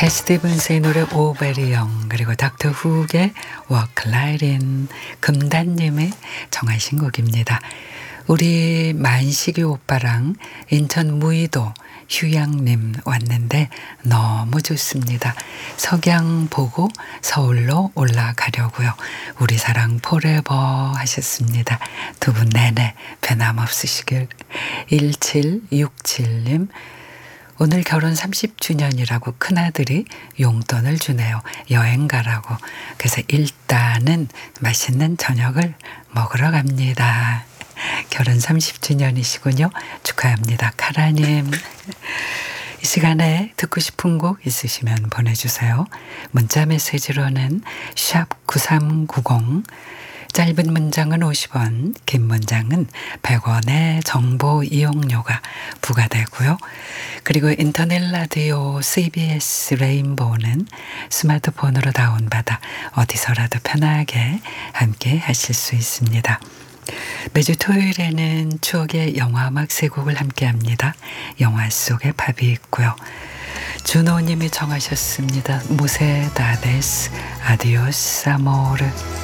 캣 스티븐스의 노래 오베리영, 그리고 닥터 훅의 Walk Right In, 금단님의 정하신 곡입니다. 우리 만식이 오빠랑 인천 무의도 휴양님 왔는데 너무 좋습니다. 석양 보고 서울로 올라가려고요. 우리 사랑 포레버 하셨습니다. 두 분 내내 변함없으시길. 1767님, 오늘 결혼 30주년이라고 큰아들이 용돈을 주네요. 여행 가라고. 그래서 일단은 맛있는 저녁을 먹으러 갑니다. 결혼 30주년이시군요. 축하합니다. 카라님. 이 시간에 듣고 싶은 곡 있으시면 보내주세요. 문자 메시지로는 샵 9390, 짧은 문장은 50원, 긴 문장은 100원의 정보 이용료가 부과되고요. 그리고 인터넷 라디오 CBS 레인보우는 스마트폰으로 다운받아 어디서라도 편하게 함께 하실 수 있습니다. 매주 토요일에는 추억의 영화음악 세 곡을 함께합니다. 영화 속에 밥이 있고요. 준호님이 정하셨습니다. 무세 다데스 아디오스 아모르.